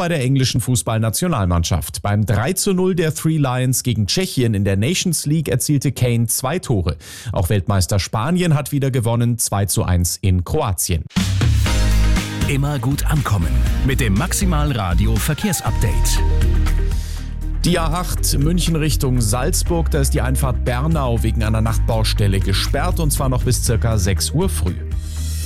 bei der englischen Fußballnationalmannschaft. Beim 3:0 der Three Lions gegen Tschechien in der Nations League erzielte Kane 2 Tore. Auch Weltmeister Spanien hat wieder gewonnen, 2:1 in Kroatien. Immer gut ankommen mit dem Maximal Radio Verkehrsupdate. Die A8 München Richtung Salzburg, da ist die Einfahrt Bernau wegen einer Nachtbaustelle gesperrt und zwar noch bis ca. 6 Uhr früh.